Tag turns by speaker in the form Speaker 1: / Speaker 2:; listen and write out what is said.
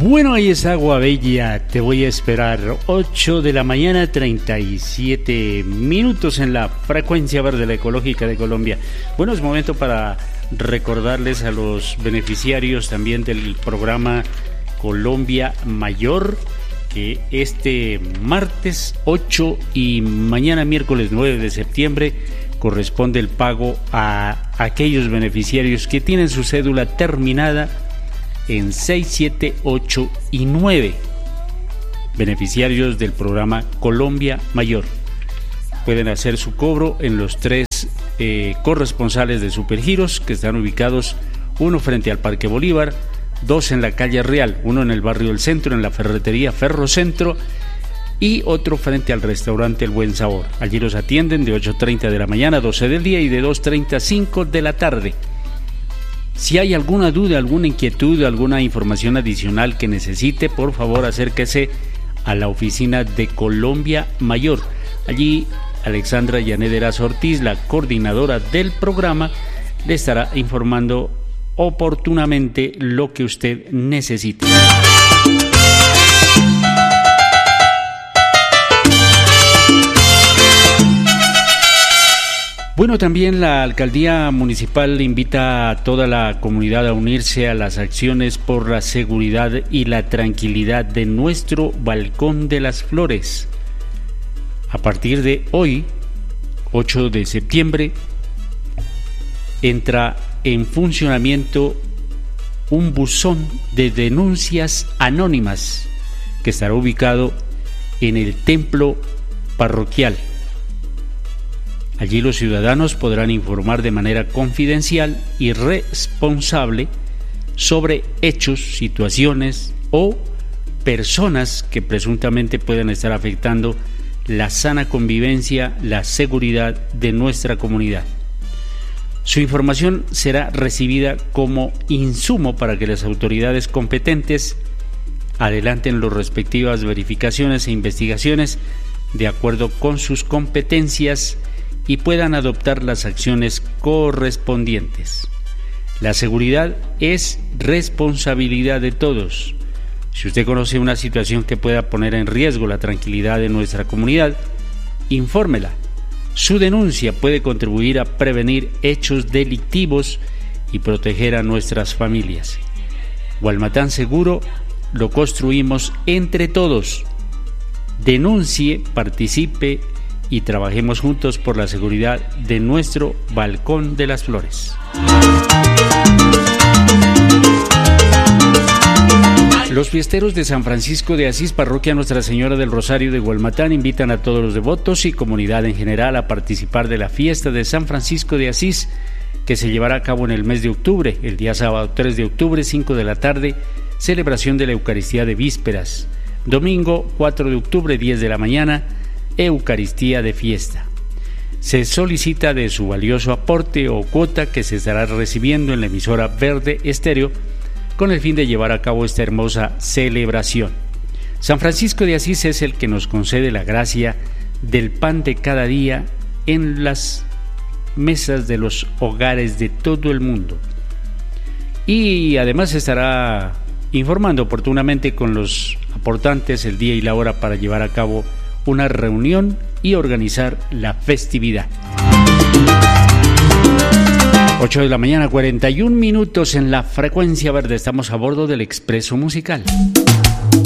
Speaker 1: Bueno, ahí es Agua Bella, te voy a esperar. 8 de la mañana, 37 minutos en la frecuencia verde, la ecológica de Colombia. Bueno, es momento para recordarles a los beneficiarios también del programa Colombia Mayor, que este martes 8 y mañana miércoles 9 de septiembre corresponde el pago a aquellos beneficiarios que tienen su cédula terminada en 6, 7, 8 y 9, beneficiarios del programa Colombia Mayor. Pueden hacer su cobro en los tres corresponsales de Supergiros, que están ubicados, uno frente al Parque Bolívar, dos en la calle Real, uno en el barrio del Centro, en la ferretería Ferrocentro, y otro frente al restaurante El Buen Sabor. Allí los atienden de 8:30 de la mañana a 12 del día y de 2:30 a 5 de la tarde. Si hay alguna duda, alguna inquietud, alguna información adicional que necesite, por favor acérquese a la oficina de Colombia Mayor. Allí Alexandra Yanet Erazo Ortiz, la coordinadora del programa, le estará informando oportunamente lo que usted necesite. Bueno, también la Alcaldía Municipal invita a toda la comunidad a unirse a las acciones por la seguridad y la tranquilidad de nuestro Balcón de las Flores. A partir de hoy, 8 de septiembre, entra en funcionamiento un buzón de denuncias anónimas que estará ubicado en el templo parroquial. Allí los ciudadanos podrán informar de manera confidencial y responsable sobre hechos, situaciones o personas que presuntamente puedan estar afectando la sana convivencia, la seguridad de nuestra comunidad. Su información será recibida como insumo para que las autoridades competentes adelanten las respectivas verificaciones e investigaciones de acuerdo con sus competencias y puedan adoptar las acciones correspondientes. La seguridad es responsabilidad de todos. Si usted conoce una situación que pueda poner en riesgo la tranquilidad de nuestra comunidad, infórmela. Su denuncia puede contribuir a prevenir hechos delictivos y proteger a nuestras familias. Gualmatán seguro lo construimos entre todos. Denuncie, participe y trabajemos juntos por la seguridad de nuestro Balcón de las Flores. Los fiesteros de San Francisco de Asís, parroquia Nuestra Señora del Rosario de Gualmatán, invitan a todos los devotos y comunidad en general a participar de la fiesta de San Francisco de Asís, que se llevará a cabo en el mes de octubre, el día sábado 3 de octubre, 5 de la tarde, celebración de la Eucaristía de Vísperas. Domingo 4 de octubre, 10 de la mañana, Eucaristía de fiesta. Se solicita de su valioso aporte o cuota que se estará recibiendo en la emisora Verde Estéreo con el fin de llevar a cabo esta hermosa celebración. San Francisco de Asís es el que nos concede la gracia del pan de cada día en las mesas de los hogares de todo el mundo. Y además estará informando oportunamente con los aportantes el día y la hora para llevar a cabo una reunión y organizar la festividad. 8 de la mañana, 41 minutos en la frecuencia verde. Estamos a bordo del Expreso Musical.